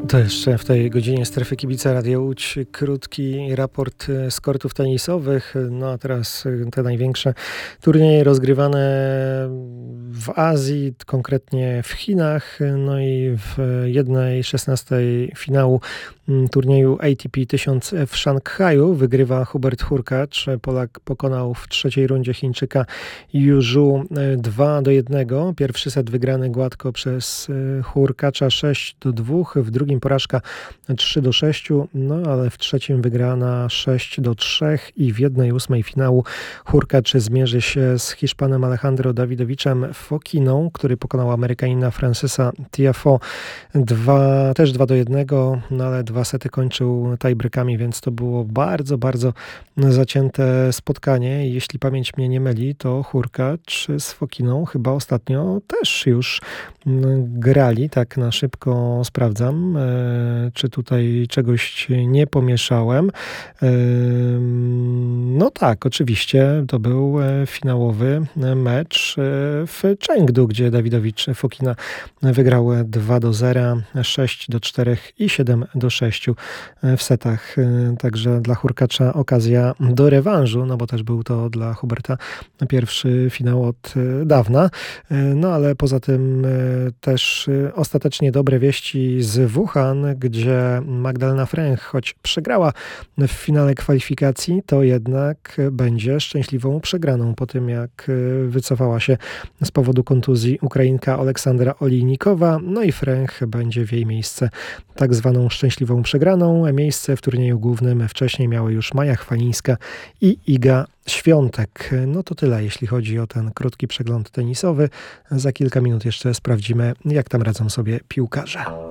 To jeszcze w tej godzinie Strefy Kibica Radia Łódź krótki raport z kortów tenisowych. No a teraz te największe turnieje rozgrywane w Azji, konkretnie w Chinach. No i w 1/16 finału turnieju ATP 1000 w Szanghaju wygrywa Hubert Hurkacz. Polak pokonał w trzeciej rundzie Chińczyka Yu Zhu 2-1. Pierwszy set wygrany gładko przez Hurkacza 6-2. W drugim porażka 3-6, no ale w trzecim wygrana 6-3 i w 1/8 finału Hurkacz zmierzy się z Hiszpanem Alejandro Dawidowiczem Fokiną, który pokonał Amerykanina Francesa Tiafoe też 2-1, no ale dwa sety kończył tiebreakami, więc to było bardzo, bardzo zacięte spotkanie. Jeśli pamięć mnie nie myli, to Hurkacz z Fokiną chyba ostatnio też już grali, tak na szybko sprawdzam, czy tutaj czegoś nie pomieszałem. No tak, oczywiście to był finałowy mecz w Chengdu, gdzie Dawidowicz Fokina wygrał 2-0, 6-4 i 7-6 w setach. Także dla Hurkacza okazja do rewanżu, no bo też był to dla Huberta pierwszy finał od dawna. No ale poza tym też ostatecznie dobre wieści z Wuhan, gdzie Magdalena Fręch, choć przegrała w finale kwalifikacji, to jednak będzie szczęśliwą przegraną po tym, jak wycofała się z powodu kontuzji Ukrainka Aleksandra Olijnikowa. No i Fręch będzie w jej miejsce tak zwaną szczęśliwą przegraną. Miejsce w turnieju głównym wcześniej miały już Maja Chwalińska i Iga Świątek. No to tyle, jeśli chodzi o ten krótki przegląd tenisowy. Za kilka minut jeszcze sprawdzimy, jak tam radzą sobie piłkarze.